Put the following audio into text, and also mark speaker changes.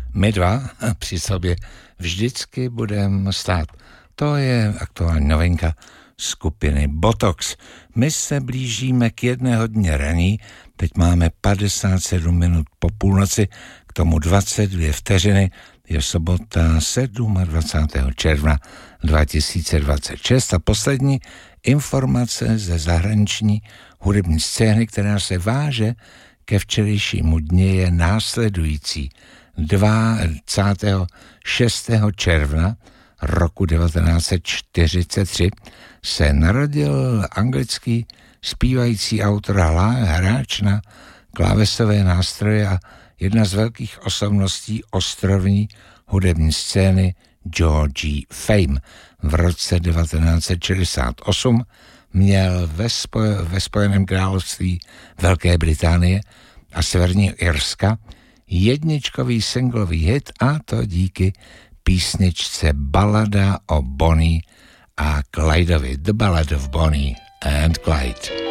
Speaker 1: My dva při sobě vždycky budeme stát. To je aktuální novinka skupiny Botox. My se blížíme k 1 hodině raní, teď máme 57 minut po půlnoci, k tomu 22 vteřiny, je sobota 27. června 2026 a poslední informace ze zahraniční hudební scény, která se váže ke včerejšímu dni, je následující. 26. června roku 1943 se narodil anglický zpívající autor a hráč na klávesové nástroje a jedna z velkých osobností ostrovní hudební scény Georgie Fame. V roce 1968 měl ve Spojeném království Velké Británie a Severního Irska jedničkový singlový hit, a to díky písničce Balada o Bonnie a Clydeovi. The Ballad of Bonnie and Clyde.